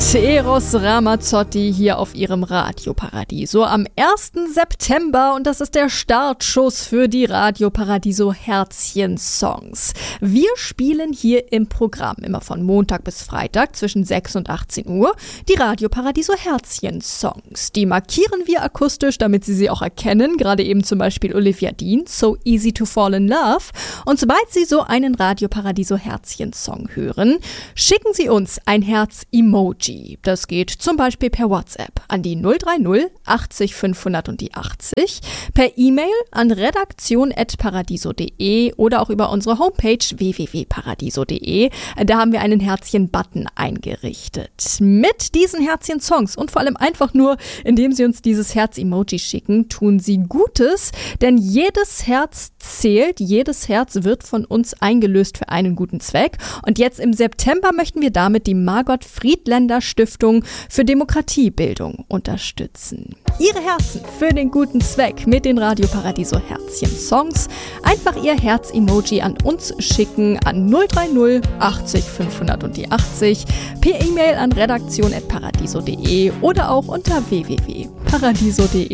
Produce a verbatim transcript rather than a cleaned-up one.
Eros Ramazzotti hier auf ihrem Radio Paradiso am ersten September und das ist der Startschuss für die Radio Paradiso Herzchen-Songs. Wir spielen hier im Programm immer von Montag bis Freitag zwischen sechs und achtzehn Uhr die Radio Paradiso Herzchen-Songs. Die markieren wir akustisch, damit Sie sie auch erkennen, gerade eben zum Beispiel Olivia Dean, So Easy to Fall in Love. Und sobald Sie so einen Radio Paradiso Herzchen-Song hören, schicken Sie uns ein Herz-Emoji. Das geht zum Beispiel per WhatsApp an die null drei null achtzig fünfhundert und die achtzig, per E-Mail an redaktion at paradiso punkt de oder auch über unsere Homepage w w w punkt paradiso punkt de. Da haben wir einen Herzchen-Button eingerichtet. Mit diesen Herzchen-Songs und vor allem einfach nur, indem Sie uns dieses Herz-Emoji schicken, tun Sie Gutes, denn jedes Herz zählt, jedes Herz wird von uns eingelöst für einen guten Zweck. Und jetzt im September möchten wir damit die Margot Friedländer Stiftung für Demokratiebildung unterstützen. Ihre Herzen für den guten Zweck mit den Radio Paradiso Herzchen Songs. Einfach Ihr Herz-Emoji an uns schicken an null drei null achtzig fünfhundert und die achtzig, per E-Mail an redaktion at paradiso punkt de oder auch unter w w w punkt paradiso punkt de.